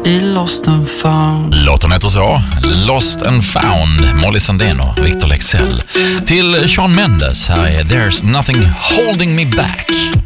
i Lost and found. Låten heter så, Lost and found, Molly Sandén och Victor Lexell. Till Shawn Mendes, här är There's Nothing Holding Me Back.